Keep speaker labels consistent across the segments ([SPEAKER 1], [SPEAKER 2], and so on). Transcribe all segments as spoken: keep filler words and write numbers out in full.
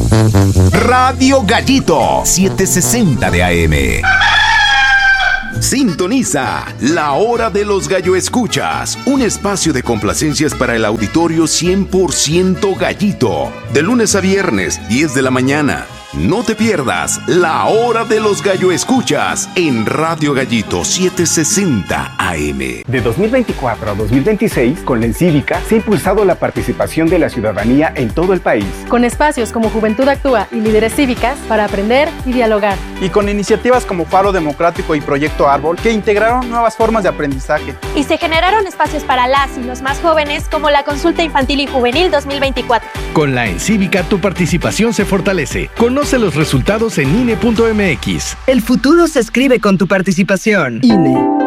[SPEAKER 1] Radio Gallito, setecientos sesenta de A M. Sintoniza La Hora de los Gallo Escuchas, un espacio de complacencias para el auditorio cien por ciento gallito. De lunes a viernes, diez de la mañana. No te pierdas La Hora de los Gallo Escuchas en Radio Gallito setecientos sesenta A M.
[SPEAKER 2] De dos mil veinticuatro a dos mil veintiséis, con la Encívica se ha impulsado la participación de la ciudadanía en todo el país.
[SPEAKER 3] Con espacios como Juventud Actúa y Líderes Cívicas para aprender y dialogar.
[SPEAKER 4] Y con iniciativas como Faro Democrático y Proyecto Árbol que integraron nuevas formas de aprendizaje.
[SPEAKER 5] Y se generaron espacios para las y los más jóvenes como la Consulta Infantil y Juvenil dos mil veinticuatro.
[SPEAKER 6] Con la Encívica tu participación se fortalece. Conoce los resultados en I N E punto M X.
[SPEAKER 7] El futuro se escribe con tu participación. I N E.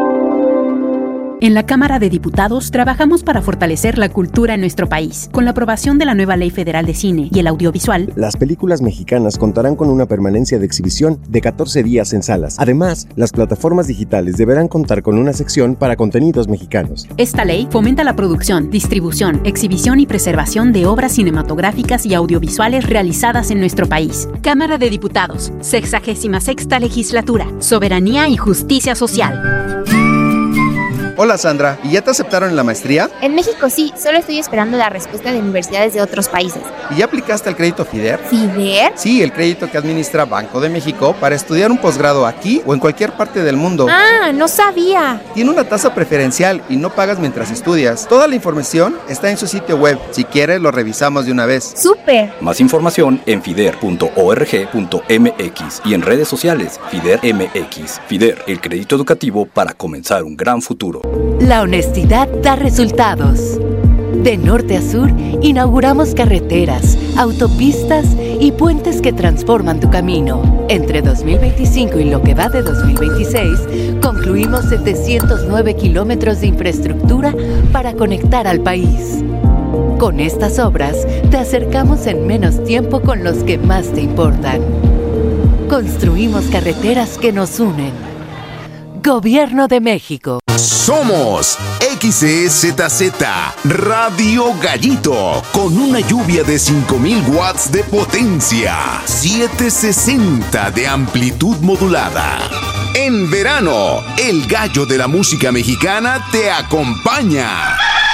[SPEAKER 8] En la Cámara de Diputados trabajamos para fortalecer la cultura en nuestro país. Con la aprobación de la nueva Ley Federal de Cine y el Audiovisual,
[SPEAKER 9] las películas mexicanas contarán con una permanencia de exhibición de catorce días en salas. Además, las plataformas digitales deberán contar con una sección para contenidos mexicanos.
[SPEAKER 8] Esta ley fomenta la producción, distribución, exhibición y preservación de obras cinematográficas y audiovisuales realizadas en nuestro país. Cámara de Diputados, sexagésima sexta Legislatura, Soberanía y Justicia Social.
[SPEAKER 10] Hola Sandra, ¿y ya te aceptaron en la maestría?
[SPEAKER 11] En México sí, solo estoy esperando la respuesta de universidades de otros países.
[SPEAKER 10] ¿Y ya aplicaste al crédito FIDER?
[SPEAKER 11] ¿FIDER?
[SPEAKER 10] Sí, el crédito que administra Banco de México para estudiar un posgrado aquí o en cualquier parte del mundo.
[SPEAKER 11] ¡Ah, no sabía!
[SPEAKER 10] Tiene una tasa preferencial y no pagas mientras estudias. Toda la información está en su sitio web. Si quieres, lo revisamos de una vez.
[SPEAKER 11] ¡Súper!
[SPEAKER 12] Más información en fider punto org punto m x y en redes sociales FIDER M X. FIDER, el crédito educativo para comenzar un gran futuro.
[SPEAKER 13] La honestidad da resultados. De norte a sur, inauguramos carreteras, autopistas y puentes que transforman tu camino. Entre dos mil veinticinco y lo que va de dos mil veintiséis, concluimos setecientos nueve kilómetros de infraestructura para conectar al país. Con estas obras, te acercamos en menos tiempo con los que más te importan. Construimos carreteras que nos unen. Gobierno de México.
[SPEAKER 1] Somos X E Z Z Radio Gallito con una lluvia de cinco mil watts de potencia, setecientos sesenta de amplitud modulada. En verano, el gallo de la música mexicana te acompaña.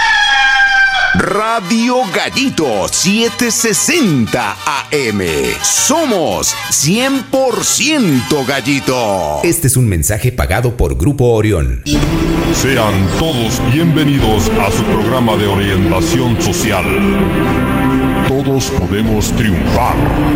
[SPEAKER 1] Radio Gallito setecientos sesenta A M. Somos cien por ciento gallito.
[SPEAKER 14] Este es un mensaje pagado por Grupo Orión.
[SPEAKER 15] Sean todos bienvenidos a su programa de orientación social. Todos podemos triunfar.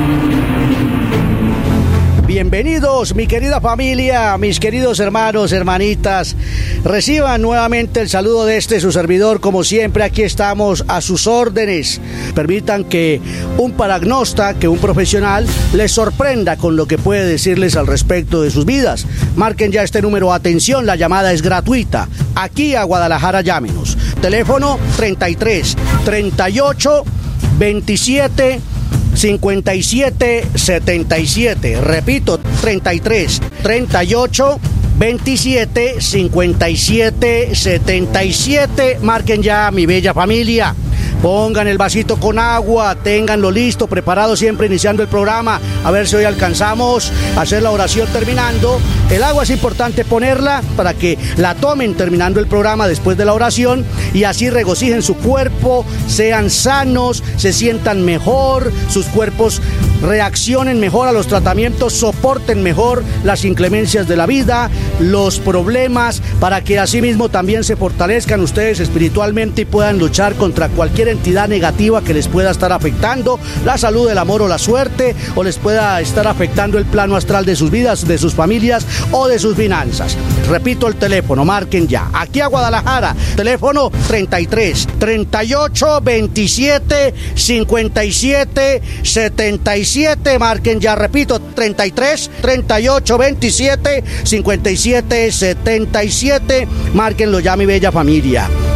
[SPEAKER 16] Bienvenidos, mi querida familia, mis queridos hermanos, hermanitas. Reciban nuevamente el saludo de este su servidor. Como siempre, aquí estamos a sus órdenes. Permitan que un paragnosta, que un profesional, les sorprenda con lo que puede decirles al respecto de sus vidas. Marquen ya este número. Atención, la llamada es gratuita. Aquí a Guadalajara, llámenos. Teléfono treinta y tres, treinta y ocho, veintisiete, cincuenta y siete, setenta y siete. Repito, treinta y tres, treinta y ocho, veintisiete, cincuenta y siete, setenta y siete. Marquen ya, mi bella familia. Pongan el vasito con agua, ténganlo listo, preparado siempre iniciando el programa. A ver si hoy alcanzamos a hacer la oración terminando. El agua es importante ponerla para que la tomen terminando el programa después de la oración y así regocijen su cuerpo, sean sanos, se sientan mejor, sus cuerpos reaccionen mejor a los tratamientos, soporten mejor las inclemencias de la vida, los problemas, para que asimismo también se fortalezcan ustedes espiritualmente y puedan luchar contra cualquier entidad negativa que les pueda estar afectando la salud, el amor o la suerte, o les pueda estar afectando el plano astral de sus vidas, de sus familias o de sus finanzas. Repito el teléfono, marquen ya. Aquí a Guadalajara, teléfono treinta y tres, treinta y ocho, veintisiete, cincuenta y siete, setenta y siete. Marquen ya, repito, treinta y tres, treinta y ocho, veintisiete, cincuenta y siete, setenta y siete. Márquenlo ya, mi bella familia.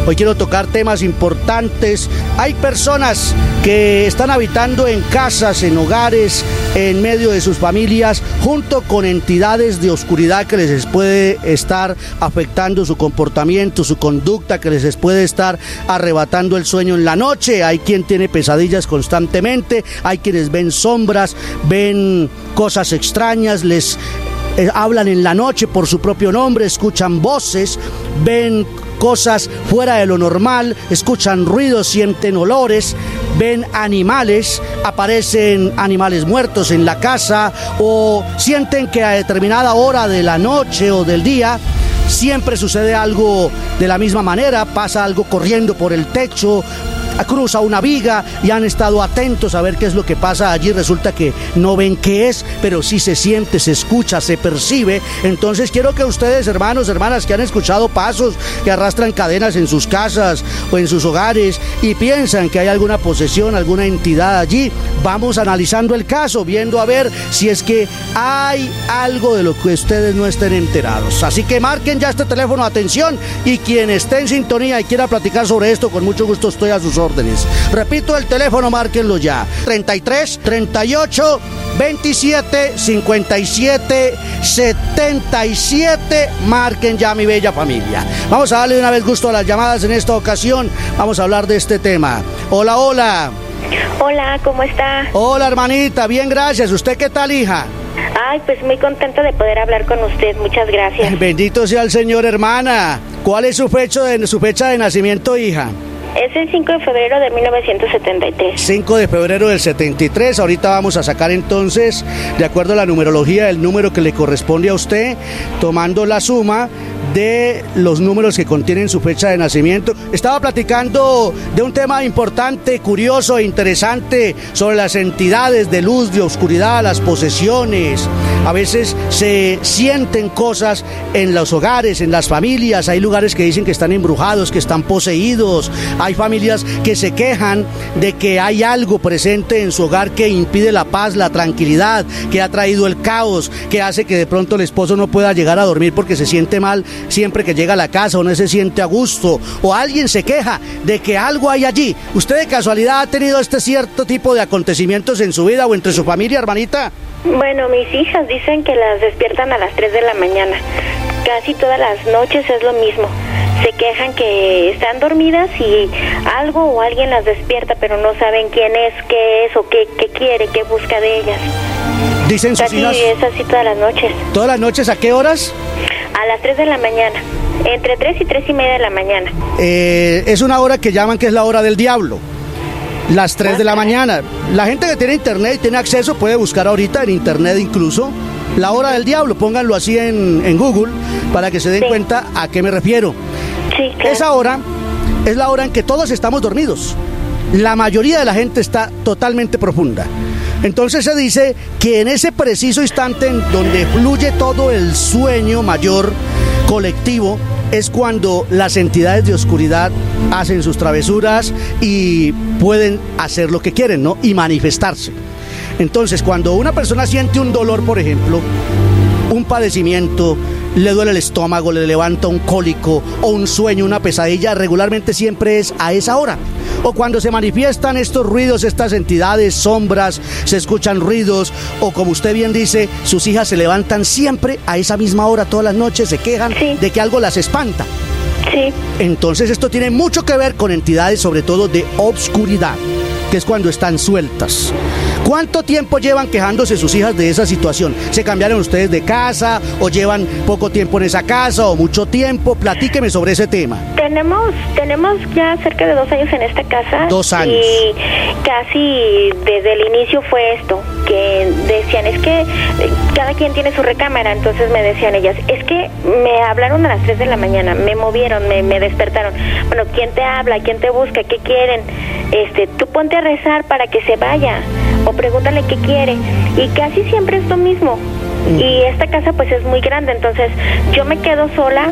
[SPEAKER 16] Hoy quiero tocar temas importantes. Hay personas que están habitando en casas, en hogares, en medio de sus familias, junto con entidades de oscuridad que les puede estar afectando su comportamiento, su conducta, que les puede estar arrebatando el sueño en la noche. Hay quien tiene pesadillas constantemente, hay quienes ven sombras, ven cosas extrañas, les eh, hablan en la noche por su propio nombre, escuchan voces, ven cosas fuera de lo normal, escuchan ruidos, sienten olores, ven animales, aparecen animales muertos en la casa, o sienten que a determinada hora de la noche o del día siempre sucede algo de la misma manera, pasa algo corriendo por el techo, cruza una viga, y han estado atentos a ver qué es lo que pasa allí. Resulta que no ven qué es, pero sí se siente, se escucha, se percibe. Entonces quiero que ustedes, hermanos, hermanas, que han escuchado pasos, que arrastran cadenas en sus casas o en sus hogares y piensan que hay alguna posesión, alguna entidad allí, vamos analizando el caso, viendo a ver si es que hay algo de lo que ustedes no estén enterados. Así que marquen ya este teléfono, atención, y quien esté en sintonía y quiera platicar sobre esto, con mucho gusto estoy a sus órdenes. Repito el teléfono, márquenlo ya: treinta y tres, treinta y ocho, veintisiete, cincuenta y siete, setenta y siete. Marquen ya, mi bella familia. Vamos a darle una vez gusto a las llamadas en esta ocasión. Vamos a hablar de este tema. Hola, hola.
[SPEAKER 17] Hola, ¿cómo está?
[SPEAKER 16] Hola, hermanita, bien, gracias. ¿Usted qué tal, hija?
[SPEAKER 17] Ay, pues muy contenta de poder hablar con usted, muchas gracias.
[SPEAKER 16] Bendito sea el Señor, hermana. ¿Cuál es su fecha de, su fecha de nacimiento, hija?
[SPEAKER 17] Es el cinco de febrero de mil novecientos setenta y tres.
[SPEAKER 16] cinco de febrero del setenta y tres. Ahorita vamos a sacar entonces, de acuerdo a la numerología, el número que le corresponde a usted, tomando la suma de los números que contienen su fecha de nacimiento. Estaba platicando de un tema importante, curioso e interesante sobre las entidades de luz, de oscuridad, las posesiones. A veces se sienten cosas en los hogares, en las familias. Hay lugares que dicen que están embrujados, que están poseídos. Hay familias que se quejan de que hay algo presente en su hogar que impide la paz, la tranquilidad, que ha traído el caos, que hace que de pronto el esposo no pueda llegar a dormir porque se siente mal siempre que llega a la casa, o no se siente a gusto, o alguien se queja de que algo hay allí. ¿Usted de casualidad ha tenido este cierto tipo de acontecimientos en su vida o entre su familia, hermanita?
[SPEAKER 17] Bueno, mis hijas dicen que las despiertan a las tres de la mañana. Casi todas las noches es lo mismo. Se quejan que están dormidas y algo o alguien las despierta, pero no saben quién es, qué es o qué, qué quiere, qué busca de ellas.
[SPEAKER 16] Dicen sus hijas.
[SPEAKER 17] Sí, es así todas las noches.
[SPEAKER 16] ¿Todas las noches a qué horas?
[SPEAKER 17] A las tres de la mañana, entre tres y tres y media de la mañana.
[SPEAKER 16] Eh, es una hora que llaman que es la hora del diablo. Las tres de la mañana. La gente que tiene internet y tiene acceso puede buscar ahorita en internet incluso la hora del diablo. Pónganlo así en, en Google para que se den sí. cuenta a qué me refiero.
[SPEAKER 17] Sí, claro.
[SPEAKER 16] Esa hora es la hora en que todos estamos dormidos. La mayoría de la gente está totalmente profunda. Entonces se dice que en ese preciso instante en donde fluye todo el sueño mayor colectivo es cuando las entidades de oscuridad hacen sus travesuras y pueden hacer lo que quieren, ¿no? Y manifestarse. Entonces, cuando una persona siente un dolor, por ejemplo, un padecimiento, le duele el estómago, le levanta un cólico o un sueño, una pesadilla, regularmente siempre es a esa hora. O cuando se manifiestan estos ruidos, estas entidades, sombras, se escuchan ruidos, o como usted bien dice, sus hijas se levantan siempre a esa misma hora, todas las noches, se quejan sí. de que algo las espanta.
[SPEAKER 17] Sí.
[SPEAKER 16] Entonces esto tiene mucho que ver con entidades, sobre todo de obscuridad, que es cuando están sueltas. ¿Cuánto tiempo llevan quejándose sus hijas de esa situación? ¿Se cambiaron ustedes de casa o llevan poco tiempo en esa casa o mucho tiempo? Platíqueme sobre ese tema.
[SPEAKER 17] Tenemos tenemos ya cerca de dos años en esta casa.
[SPEAKER 16] Dos años.
[SPEAKER 17] Y casi desde el inicio fue esto, que decían, es que cada quien tiene su recámara. Entonces me decían ellas, es que me hablaron a las tres de la mañana, me movieron, me, me despertaron. Bueno, ¿quién te habla? ¿Quién te busca? ¿Qué quieren? Este, tú ponte a rezar para que se vaya, o pregúntale qué quiere, y casi siempre es lo mismo. Mm. Y esta casa pues es muy grande, entonces yo me quedo sola,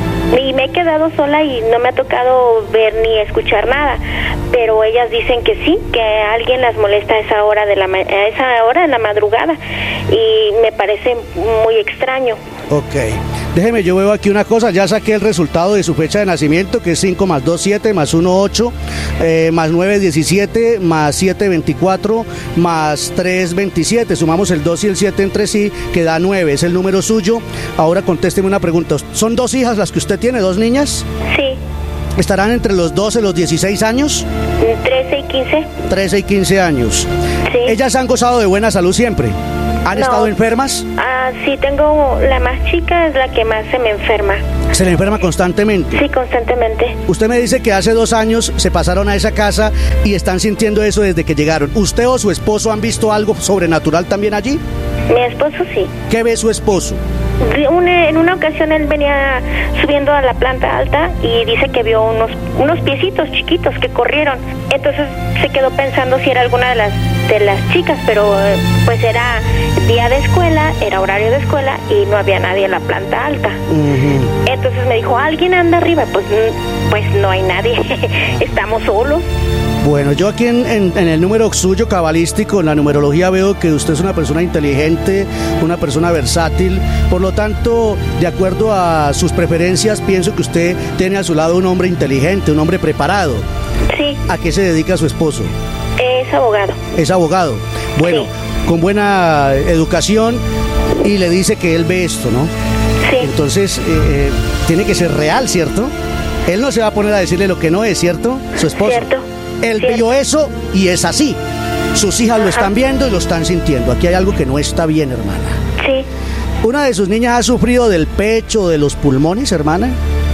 [SPEAKER 17] y me he quedado sola y no me ha tocado ver ni escuchar nada, pero ellas dicen que sí, que alguien las molesta a esa hora de la a esa hora de la madrugada, y me parece muy extraño.
[SPEAKER 16] Ok. Déjeme, yo veo aquí una cosa, ya saqué el resultado de su fecha de nacimiento, que es cinco más dos, siete, más uno, ocho, eh, más nueve, diecisiete, más siete, veinticuatro, más tres, veintisiete. Sumamos el dos y el siete entre sí, que da nueve, es el número suyo. Ahora contésteme una pregunta. ¿Son dos hijas las que usted tiene, dos niñas?
[SPEAKER 17] Sí.
[SPEAKER 16] ¿Estarán entre los doce y los dieciséis años?
[SPEAKER 17] trece y quince.
[SPEAKER 16] trece y quince años.
[SPEAKER 17] Sí.
[SPEAKER 16] ¿Ellas han gozado de buena salud siempre? ¿Han
[SPEAKER 17] No.
[SPEAKER 16] estado enfermas?
[SPEAKER 17] Ah, sí, tengo, la más chica es la que más se me enferma.
[SPEAKER 16] ¿Se le enferma constantemente?
[SPEAKER 17] Sí, constantemente.
[SPEAKER 16] Usted me dice que hace dos años se pasaron a esa casa y están sintiendo eso desde que llegaron. ¿Usted o su esposo han visto algo sobrenatural también allí?
[SPEAKER 17] Mi esposo sí.
[SPEAKER 16] ¿Qué ve su esposo?
[SPEAKER 17] De una- en una ocasión él venía subiendo a la planta alta y dice que vio unos unos piecitos chiquitos que corrieron. Entonces se quedó pensando si era alguna de las de las chicas, pero eh, pues era día de escuela, era horario de escuela y no había nadie en la planta alta.
[SPEAKER 16] Uh-huh.
[SPEAKER 17] Entonces me dijo, ¿alguien anda arriba? Pues, mm, pues no hay nadie, estamos solos.
[SPEAKER 16] Bueno, yo aquí en, en, en el número suyo cabalístico, en la numerología, veo que usted es una persona inteligente, una persona versátil. Por lo tanto, de acuerdo a sus preferencias, pienso que usted tiene a su lado un hombre inteligente, un hombre preparado.
[SPEAKER 17] Sí.
[SPEAKER 16] ¿A qué se dedica su esposo?
[SPEAKER 17] Es abogado.
[SPEAKER 16] Es abogado. Bueno,
[SPEAKER 17] Sí.
[SPEAKER 16] con buena educación, y le dice que él ve esto, ¿no?
[SPEAKER 17] Sí.
[SPEAKER 16] Entonces, eh, eh, tiene que ser real, ¿cierto? Él no se va a poner a decirle lo que no es, ¿cierto? Su esposo.
[SPEAKER 17] Cierto.
[SPEAKER 16] Él
[SPEAKER 17] Cierto.
[SPEAKER 16] vio eso y es así. Sus hijas lo están viendo y lo están sintiendo. Aquí hay algo que no está bien, hermana.
[SPEAKER 17] Sí.
[SPEAKER 16] ¿Una de sus niñas ha sufrido del pecho, de los pulmones, hermana?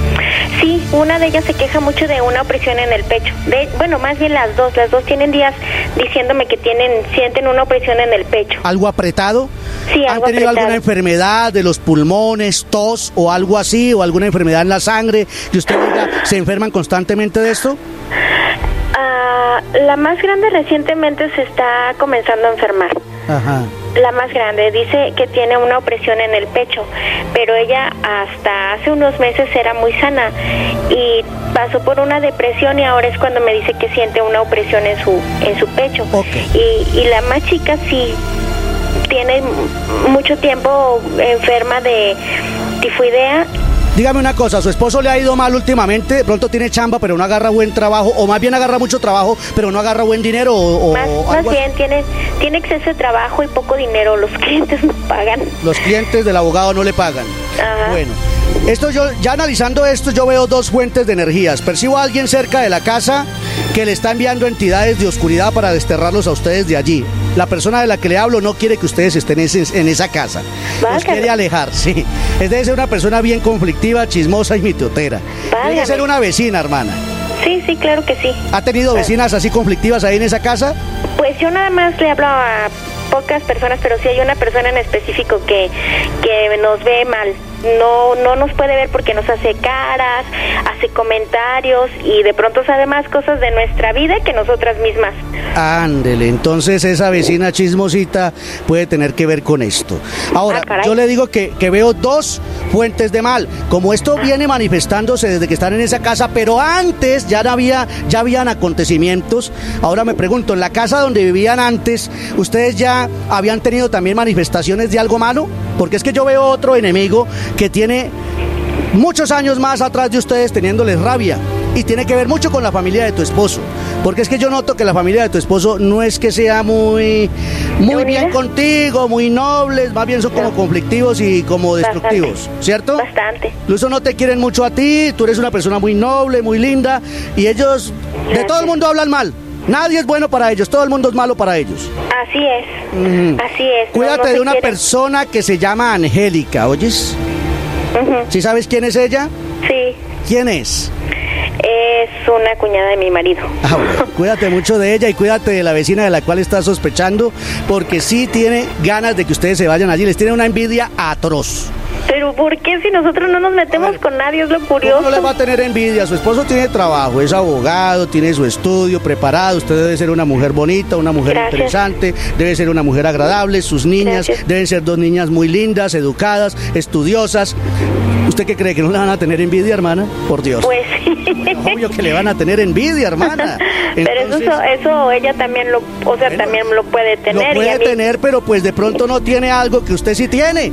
[SPEAKER 17] Sí, una de ellas se queja mucho de una opresión en el pecho. De, bueno, más bien las dos. Las dos tienen días diciéndome que tienen sienten una opresión en el pecho.
[SPEAKER 16] ¿Algo apretado?
[SPEAKER 17] Sí,
[SPEAKER 16] ¿Han
[SPEAKER 17] algo
[SPEAKER 16] tenido
[SPEAKER 17] apretado.
[SPEAKER 16] alguna enfermedad de los pulmones, tos o algo así, o alguna enfermedad en la sangre que usted diga, se enferman constantemente de esto?
[SPEAKER 17] Ah, la más grande recientemente se está comenzando a enfermar.
[SPEAKER 16] Ajá.
[SPEAKER 17] La más grande dice que tiene una opresión en el pecho, pero ella hasta hace unos meses era muy sana y pasó por una depresión y ahora es cuando me dice que siente una opresión en su en su pecho.
[SPEAKER 16] Okay.
[SPEAKER 17] Y, y la más chica sí tiene mucho tiempo enferma de tifoidea.
[SPEAKER 16] Dígame una cosa, ¿su esposo le ha ido mal últimamente? De pronto tiene chamba, pero no agarra buen trabajo, o más bien agarra mucho trabajo, pero no agarra buen dinero, o, o
[SPEAKER 17] Más, más
[SPEAKER 16] algo así.
[SPEAKER 17] bien tiene tiene exceso de trabajo y poco dinero. Los clientes no pagan.
[SPEAKER 16] Los clientes del abogado no le pagan.
[SPEAKER 17] Ajá.
[SPEAKER 16] Bueno, esto yo, ya analizando esto, yo veo dos fuentes de energías. Percibo a alguien cerca de la casa que le está enviando entidades de oscuridad para desterrarlos a ustedes de allí. La persona de la que le hablo no quiere que ustedes estén en, ese- en esa casa. Los
[SPEAKER 17] Válgame.
[SPEAKER 16] quiere alejar, sí. Es debe ser una persona bien conflictiva, chismosa y mitoteera. Tiene que
[SPEAKER 17] Válgame.
[SPEAKER 16] ser una vecina, hermana.
[SPEAKER 17] Sí, sí, claro que sí.
[SPEAKER 16] ¿Ha tenido vecinas así conflictivas ahí en esa casa?
[SPEAKER 17] Pues yo nada más le hablo a pocas personas, pero sí hay una persona en específico que, que nos ve mal. No, no nos puede ver porque nos hace caras, hace comentarios y de pronto sabe más cosas de nuestra vida que nosotras mismas.
[SPEAKER 16] Ándele, entonces esa vecina chismosita puede tener que ver con esto. Ahora,
[SPEAKER 17] Ah, caray.
[SPEAKER 16] yo le digo que, que veo dos fuentes de mal. Como esto viene manifestándose desde que están en esa casa, pero antes ya había, ya habían acontecimientos. Ahora me pregunto, ¿en la casa donde vivían antes, ustedes ya habían tenido también manifestaciones de algo malo? Porque es que yo veo otro enemigo que tiene muchos años más atrás de ustedes teniéndoles rabia. Y tiene que ver mucho con la familia de tu esposo. Porque es que yo noto que la familia de tu esposo no es que sea muy, muy bien contigo, muy nobles, más bien son como conflictivos y como destructivos,
[SPEAKER 17] Bastante.
[SPEAKER 16] ¿cierto?
[SPEAKER 17] Bastante.
[SPEAKER 16] Incluso no te quieren mucho a ti, tú eres una persona muy noble, muy linda, y ellos de todo el mundo hablan mal. Nadie es bueno para ellos, todo el mundo es malo para ellos.
[SPEAKER 17] Así es,
[SPEAKER 16] Ujú.
[SPEAKER 17] así es. No-
[SPEAKER 16] Cuídate
[SPEAKER 17] no se
[SPEAKER 16] de una
[SPEAKER 17] quieren.
[SPEAKER 16] persona que se llama Angélica, ¿oyes?
[SPEAKER 17] Ujú.
[SPEAKER 16] ¿Sí sabes quién es ella?
[SPEAKER 17] Sí,
[SPEAKER 16] ¿Quién es?
[SPEAKER 17] es una cuñada de mi marido.
[SPEAKER 16] Ah, bueno, cuídate mucho de ella y cuídate de la vecina de la cual estás sospechando, porque sí tiene ganas de que ustedes se vayan allí, les tiene una envidia atroz.
[SPEAKER 17] Pero ¿por qué si nosotros no nos metemos con nadie? Es lo curioso.
[SPEAKER 16] ¿Cómo no le va a tener envidia? Su esposo tiene trabajo, es abogado, tiene su estudio preparado, usted debe ser una mujer bonita, una mujer
[SPEAKER 17] Gracias.
[SPEAKER 16] interesante, debe ser una mujer agradable, sus niñas
[SPEAKER 17] Gracias.
[SPEAKER 16] deben ser dos niñas muy lindas, educadas, estudiosas. ¿Usted qué cree, que no le van a tener envidia, hermana? Por Dios.
[SPEAKER 17] Pues sí.
[SPEAKER 16] Obvio que le van a tener envidia, hermana.
[SPEAKER 17] Pero eso,
[SPEAKER 16] Entonces,
[SPEAKER 17] eso ella también lo, o sea, también lo puede
[SPEAKER 16] lo
[SPEAKER 17] tener. y a
[SPEAKER 16] puede
[SPEAKER 17] mí-
[SPEAKER 16] tener, pero pues de pronto no tiene algo que usted sí tiene.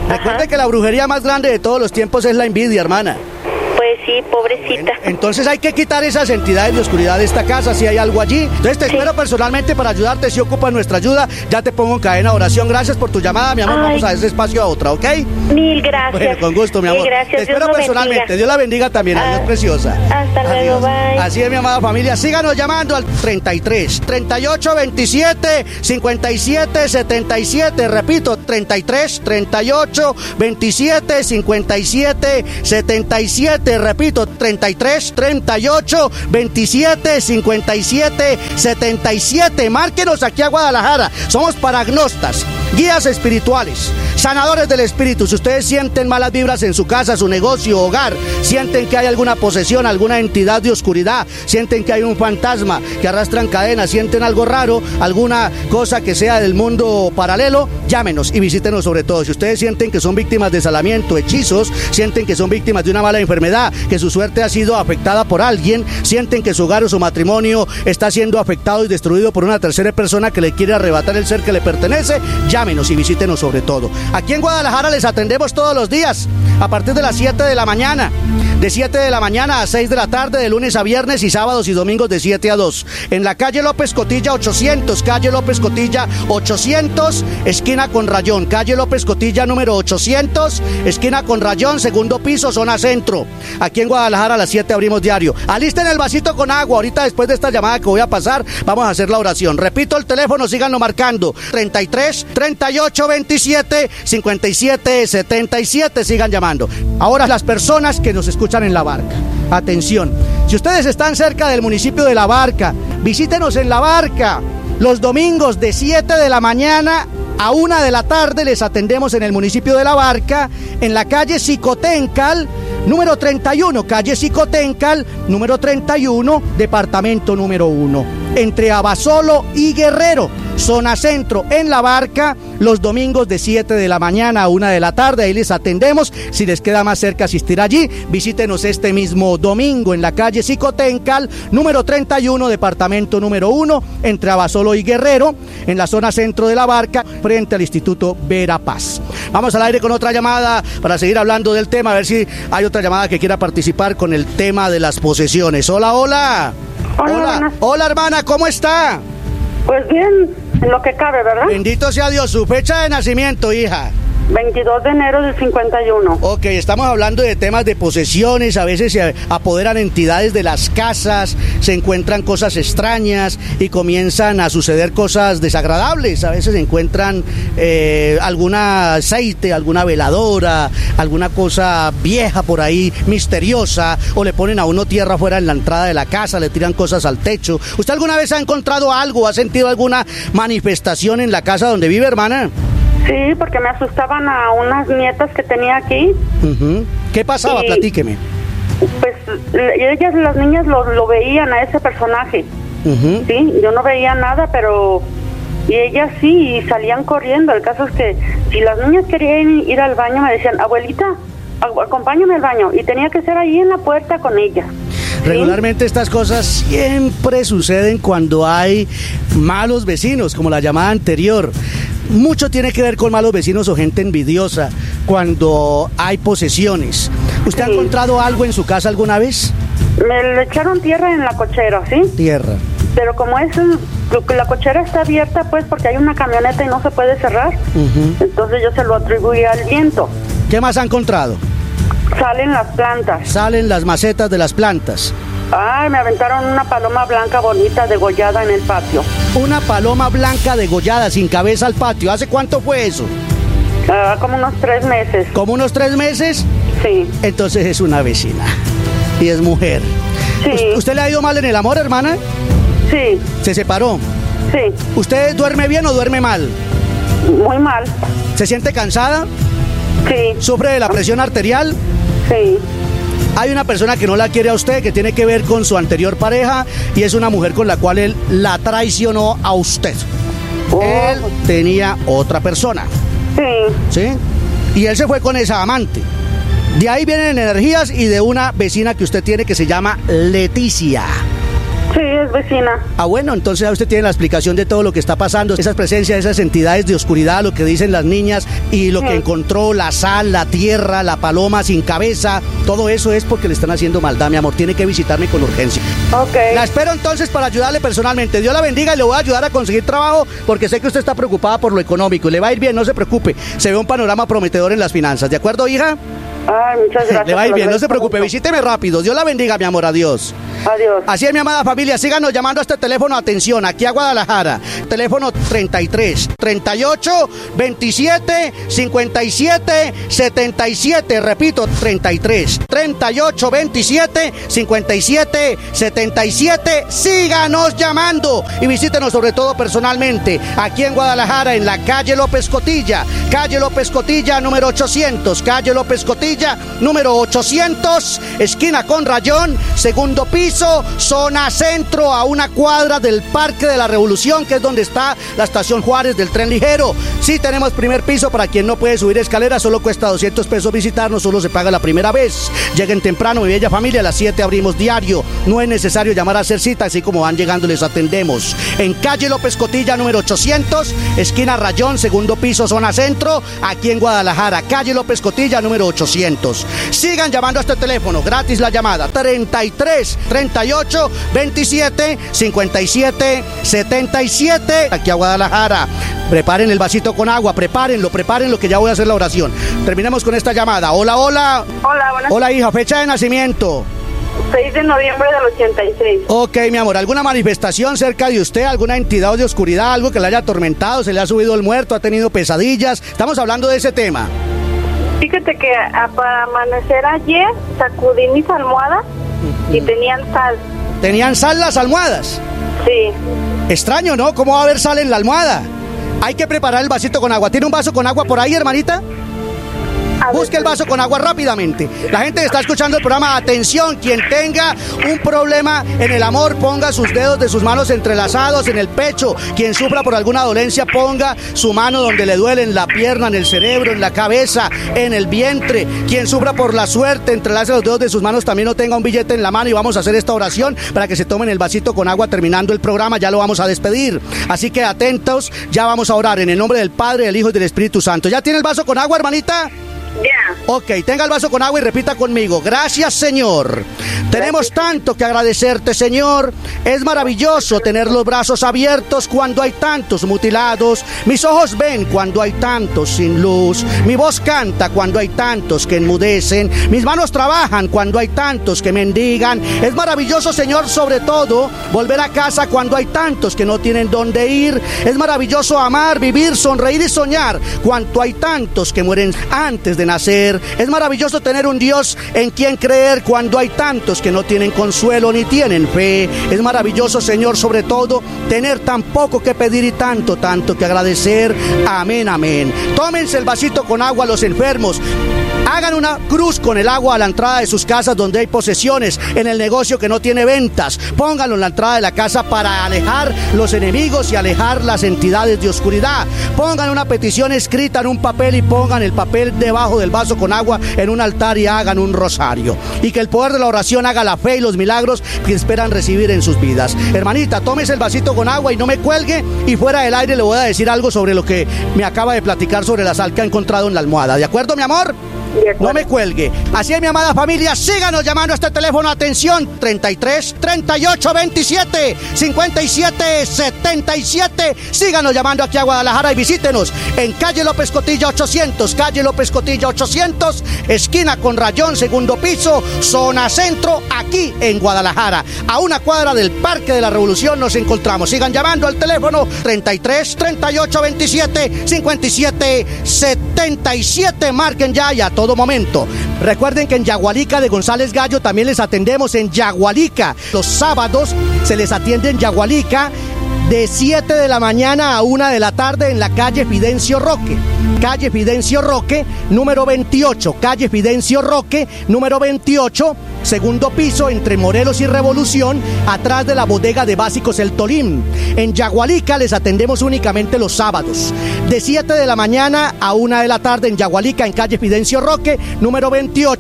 [SPEAKER 16] Recuerde que la brujería más grande de todos los tiempos es la envidia, hermana.
[SPEAKER 17] Pues sí, pobrecita.
[SPEAKER 16] Bueno, entonces hay que quitar esas entidades de oscuridad de esta casa, si hay algo allí. Entonces te sí. espero personalmente para ayudarte, si ocupas nuestra ayuda. Ya te pongo en cadena de oración. Gracias por tu llamada, mi amor. Ay. Vamos a ese espacio a otra, ¿ok?
[SPEAKER 17] Mil gracias.
[SPEAKER 16] Bueno, con gusto, mi amor.
[SPEAKER 17] Mil gracias.
[SPEAKER 16] Te espero
[SPEAKER 17] Dios
[SPEAKER 16] personalmente.
[SPEAKER 17] Bendiga.
[SPEAKER 16] Dios la bendiga también. Ah. Adiós, preciosa.
[SPEAKER 17] Hasta luego, bye.
[SPEAKER 16] Así es, mi amada familia. Síganos llamando al treinta y tres, treinta y ocho, veintisiete, cincuenta y siete, setenta y siete. Repito, treinta y tres, treinta y ocho, veintisiete, cincuenta y siete, setenta y siete. Repito, treinta y tres, treinta y ocho, veintisiete, cincuenta y siete, setenta y siete. Márquenos aquí a Guadalajara. Somos paragnostas, guías espirituales, sanadores del espíritu. Si ustedes sienten malas vibras en su casa, su negocio, hogar, sienten que hay alguna posesión, alguna entidad de oscuridad, sienten que hay un fantasma, que arrastran cadenas, sienten algo raro, alguna cosa que sea del mundo paralelo, llámenos y visítenos sobre todo. Si ustedes sienten que son víctimas de salamiento, hechizos, sienten que son víctimas de una mala enfermedad, que su suerte ha sido afectada por alguien, sienten que su hogar o su matrimonio está siendo afectado y destruido por una tercera persona que le quiere arrebatar el ser que le pertenece, llámenos y visítenos sobre todo. Aquí en Guadalajara les atendemos todos los días a partir de las siete de la mañana, de siete de la mañana a seis de la tarde, de lunes a viernes y sábados y domingos de siete a dos. En la calle López Cotilla ochocientos, calle López Cotilla ochocientos, esquina con Rayón, calle López Cotilla número ochocientos, esquina con Rayón, segundo piso, zona centro. Aquí en Guadalajara a las siete abrimos diario. Alisten el vasito con agua. Ahorita, después de esta llamada que voy a pasar, vamos a hacer la oración. Repito el teléfono, síganlo marcando. treinta y tres, treinta y ocho, veintisiete, cincuenta y siete, setenta y siete. Sigan llamando. Ahora las personas que nos escuchan en La Barca. Atención. Si ustedes están cerca del municipio de La Barca, visítenos en La Barca. Los domingos de siete de la mañana a una de la tarde les atendemos en el municipio de La Barca, en la calle Xicoténcal, número treinta y uno, calle Xicoténcal, número treinta y uno, departamento número uno, entre Abasolo y Guerrero, zona centro, en La Barca, los domingos de siete de la mañana a una de la tarde. Ahí les atendemos. Si les queda más cerca asistir allí, visítenos este mismo domingo en la calle Xicoténcal, número treinta y uno, departamento número uno, entre Abasolo y Guerrero, en la zona centro de La Barca, frente al Instituto Verapaz. Vamos al aire con otra llamada para seguir hablando del tema, a ver si hay otra llamada que quiera participar con el tema de las posesiones. Hola, hola.
[SPEAKER 18] Hola,
[SPEAKER 16] hola, hola hermana, ¿cómo está?
[SPEAKER 18] Pues bien, en lo que cabe, ¿verdad?
[SPEAKER 16] Bendito sea Dios. Su fecha de nacimiento, hija.
[SPEAKER 18] veintidós de enero del cincuenta y uno.
[SPEAKER 16] Ok, estamos hablando de temas de posesiones. A veces se apoderan entidades de las casas, se encuentran cosas extrañas y comienzan a suceder cosas desagradables. A veces se encuentran eh, algún aceite, alguna veladora, alguna cosa vieja por ahí, misteriosa, o le ponen a uno tierra afuera en la entrada de la casa, le tiran cosas al techo. ¿Usted alguna vez ha encontrado algo, ha sentido alguna manifestación en la casa donde vive, hermana?
[SPEAKER 18] Sí, porque me asustaban a unas nietas que tenía aquí.
[SPEAKER 16] Uh-huh. ¿Qué pasaba? Y, platíqueme.
[SPEAKER 18] Pues ellas, las niñas, lo, lo veían a ese personaje. Uh-huh. Sí, yo no veía nada, pero... Y ellas sí, y salían corriendo. El caso es que si las niñas querían ir al baño, me decían, abuelita, acompáñame al baño. Y tenía que ser ahí en la puerta con ellas.
[SPEAKER 16] Regularmente estas cosas siempre suceden cuando hay malos vecinos, como la llamada anterior. Mucho tiene que ver con malos vecinos o gente envidiosa cuando hay posesiones. ¿Usted sí. ha encontrado algo en su casa alguna vez?
[SPEAKER 18] Me le echaron tierra en la cochera, ¿sí?
[SPEAKER 16] Tierra.
[SPEAKER 18] Pero como es la cochera está abierta, pues porque hay una camioneta y no se puede cerrar, uh-huh. entonces yo se lo atribuí al viento.
[SPEAKER 16] ¿Qué más ha encontrado?
[SPEAKER 18] Salen las plantas.
[SPEAKER 16] Salen las macetas de las plantas.
[SPEAKER 18] Ay, me aventaron una paloma blanca bonita degollada en el patio.
[SPEAKER 16] Una paloma blanca degollada sin cabeza al patio. ¿Hace cuánto fue eso?
[SPEAKER 18] Uh, como unos tres meses.
[SPEAKER 16] ¿Como unos tres meses?
[SPEAKER 18] Sí.
[SPEAKER 16] Entonces es una vecina. Y es mujer.
[SPEAKER 18] Sí.
[SPEAKER 16] ¿Usted le ha ido mal en el amor, hermana?
[SPEAKER 18] Sí.
[SPEAKER 16] ¿Se separó?
[SPEAKER 18] Sí.
[SPEAKER 16] ¿Usted duerme bien o duerme mal?
[SPEAKER 18] Muy mal.
[SPEAKER 16] ¿Se siente cansada?
[SPEAKER 18] Sí.
[SPEAKER 16] ¿Sufre de la presión arterial?
[SPEAKER 18] Sí.
[SPEAKER 16] Hay una persona que no la quiere a usted, que tiene que ver con su anterior pareja, y es una mujer con la cual él la traicionó a usted. Oh. Él tenía otra persona.
[SPEAKER 18] Sí.
[SPEAKER 16] ¿Sí? Y él se fue con esa amante. De ahí vienen energías y de una vecina que usted tiene que se llama Leticia.
[SPEAKER 18] Sí, es vecina.
[SPEAKER 16] Ah, bueno, entonces usted tiene la explicación de todo lo que está pasando, esas presencias, esas entidades de oscuridad, lo que dicen las niñas y lo sí. que encontró, la sal, la tierra, la paloma sin cabeza, todo eso es porque le están haciendo maldad, mi amor, tiene que visitarme con urgencia.
[SPEAKER 18] Ok.
[SPEAKER 16] La espero entonces para ayudarle personalmente, Dios la bendiga y le voy a ayudar a conseguir trabajo porque sé que usted está preocupada por lo económico y le va a ir bien, no se preocupe, se ve un panorama prometedor en las finanzas, ¿de acuerdo, hija?
[SPEAKER 18] Ay, muchas gracias.
[SPEAKER 16] Le va a ir bien, no se preocupe, visíteme rápido. Dios la bendiga, mi amor, adiós.
[SPEAKER 18] Adiós.
[SPEAKER 16] Así es, mi amada familia, síganos llamando a este teléfono, atención, aquí a Guadalajara. Teléfono treinta y tres, treinta y ocho, veintisiete, cincuenta y siete, setenta y siete. Repito, treinta y tres, treinta y ocho, veintisiete, cincuenta y siete, setenta y siete. Síganos llamando y visítenos sobre todo personalmente aquí en Guadalajara, en la calle López Cotilla. Calle López Cotilla, número ochocientos. Calle López Cotilla, número ochocientos, esquina con Rayón, segundo piso, zona centro, a una cuadra del Parque de la Revolución, que es donde está la estación Juárez del tren ligero. Sí tenemos primer piso para quien no puede subir escaleras, solo cuesta doscientos pesos visitarnos, solo se paga la primera vez. Lleguen temprano, mi bella familia, a las siete abrimos diario. No es necesario llamar a hacer cita, así como van llegando les atendemos. En calle López Cotilla, número ochocientos, esquina Rayón, segundo piso, zona centro, aquí en Guadalajara. Calle López Cotilla, número ochocientos. Sigan llamando a este teléfono, gratis la llamada, treinta y tres, treinta y ocho, veintisiete, cincuenta y siete, setenta y siete, aquí a Guadalajara. Preparen el vasito con agua, prepárenlo, prepárenlo que ya voy a hacer la oración. Terminemos con esta llamada. Hola, hola.
[SPEAKER 18] Hola, buenas.
[SPEAKER 16] Hola, hija, fecha de nacimiento.
[SPEAKER 18] seis de noviembre del ochenta y seis.
[SPEAKER 16] Ok, mi amor, ¿alguna manifestación cerca de usted? ¿Alguna entidad de oscuridad? ¿Algo que le haya atormentado? ¿Se le ha subido el muerto? ¿Ha tenido pesadillas? Estamos hablando de ese tema.
[SPEAKER 18] Fíjate que a, para amanecer ayer sacudí mis almohadas uh-huh. y tenían sal.
[SPEAKER 16] ¿Tenían sal las almohadas?
[SPEAKER 18] Sí.
[SPEAKER 16] Extraño, ¿no? ¿Cómo va a haber sal en la almohada? Hay que preparar el vasito con agua. ¿Tiene un vaso con agua por ahí, hermanita? Busque el vaso con agua rápidamente. La gente que está escuchando el programa, atención, quien tenga un problema en el amor, ponga sus dedos de sus manos entrelazados en el pecho. Quien sufra por alguna dolencia, ponga su mano donde le duele, en la pierna, en el cerebro, en la cabeza, en el vientre. Quien sufra por la suerte, entrelace los dedos de sus manos, también no tenga un billete en la mano y vamos a hacer esta oración para que se tomen el vasito con agua terminando el programa. Ya lo vamos a despedir. Así que atentos, ya vamos a orar en el nombre del Padre, del Hijo y del Espíritu Santo. ¿Ya tiene el vaso con agua, hermanita?
[SPEAKER 18] Ya.
[SPEAKER 16] Ok, tenga el vaso con agua y repita conmigo. Gracias, Señor. Gracias. Tenemos tanto que agradecerte, Señor. Es maravilloso tener los brazos abiertos cuando hay tantos mutilados. Mis ojos ven cuando hay tantos sin luz. Mi voz canta cuando hay tantos que enmudecen. Mis manos trabajan cuando hay tantos que mendigan. Es maravilloso, Señor, sobre todo, volver a casa cuando hay tantos que no tienen dónde ir. Es maravilloso amar, vivir, sonreír y soñar cuando hay tantos que mueren antes de nacer. Es maravilloso tener un Dios en quien creer cuando hay tantos que no tienen consuelo ni tienen fe. Es maravilloso, Señor, sobre todo, tener tan poco que pedir y tanto, tanto que agradecer. Amén, amén. Tómense el vasito con agua a los enfermos. Hagan una cruz con el agua a la entrada de sus casas donde hay posesiones, en el negocio que no tiene ventas. Pónganlo en la entrada de la casa para alejar los enemigos y alejar las entidades de oscuridad. Pongan una petición escrita en un papel y pongan el papel debajo del vaso con agua en un altar y hagan un rosario. Y que el poder de la oración haga la fe y los milagros que esperan recibir en sus vidas. Hermanita, tómese el vasito con agua y no me cuelgue, y fuera del aire le voy a decir algo sobre lo que me acaba de platicar sobre la sal que ha encontrado en la almohada. ¿De acuerdo, mi amor? No me cuelgue. Así es, mi amada familia, síganos llamando a este teléfono. Atención, treinta y tres, treinta y ocho, veintisiete, cincuenta y siete, setenta y siete. Síganos llamando aquí a Guadalajara y visítenos en calle López Cotilla ochocientos, calle López Cotilla ochocientos, esquina con Rayón, segundo piso, zona centro, aquí en Guadalajara. A una cuadra del Parque de la Revolución nos encontramos. Sigan llamando al teléfono treinta y tres, treinta y ocho, veintisiete, cincuenta y siete, setenta y siete. Marquen ya y a todo momento. Recuerden que en Yagualica de González Gallo también les atendemos en Yagualica. Los sábados se les atiende en Yagualica de siete de la mañana a una de la tarde en la calle Fidencio Roque. Calle Fidencio Roque, número veintiocho. Calle Fidencio Roque, número veintiocho, segundo piso, entre Morelos y Revolución, atrás de la bodega de Básicos El Tolín. En Yagualica les atendemos únicamente los sábados, de siete de la mañana a una de la tarde en Yagualica, en calle Fidencio Roque, número veintiocho,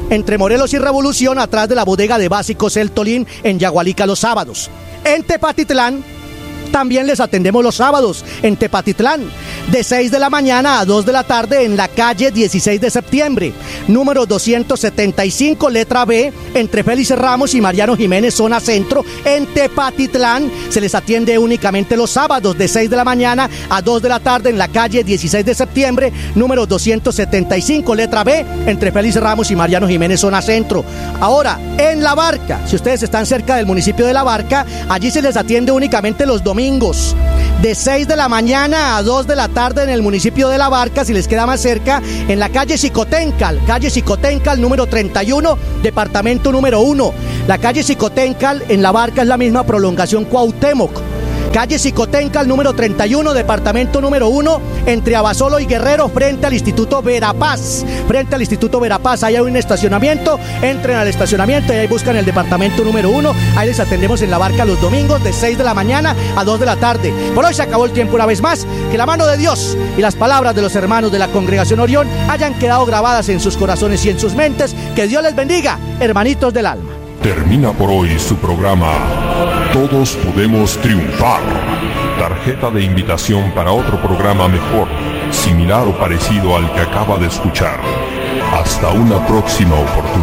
[SPEAKER 16] entre Morelos y Revolución, atrás de la bodega de Básicos El Tolín, en Yagualica los sábados. En Tepatitlán también les atendemos los sábados, en Tepatitlán, de seis de la mañana a dos de la tarde, en la calle dieciséis de septiembre, número doscientos setenta y cinco, letra B, entre Félix Ramos y Mariano Jiménez, zona centro, en Tepatitlán. Se les atiende únicamente los sábados, de seis de la mañana a dos de la tarde, en la calle dieciséis de septiembre, número doscientos setenta y cinco, letra B, entre Félix Ramos y Mariano Jiménez, zona centro. Ahora, en La Barca, si ustedes están cerca del municipio de La Barca, allí se les atiende únicamente los domingos, de seis de la mañana a dos de la tarde, en el municipio de La Barca, si les queda más cerca, en la calle Xicoténcal, calle Xicoténcal número treinta y uno, departamento número uno. La calle Xicoténcal en La Barca es la misma prolongación Cuauhtémoc. Calle Xicoténcal número treinta y uno, departamento número uno, entre Abasolo y Guerrero, frente al Instituto Verapaz. Frente al Instituto Verapaz, ahí hay un estacionamiento, entren al estacionamiento y ahí buscan el departamento número uno. Ahí les atendemos en La Barca los domingos, de seis de la mañana a dos de la tarde. Por hoy se acabó el tiempo una vez más. Que la mano de Dios y las palabras de los hermanos de la Congregación Orión hayan quedado grabadas en sus corazones y en sus mentes. Que Dios les bendiga, hermanitos del alma.
[SPEAKER 15] Termina por hoy su programa Todos Podemos Triunfar. Tarjeta de invitación para otro programa mejor, similar o parecido al que acaba de escuchar. Hasta una próxima oportunidad.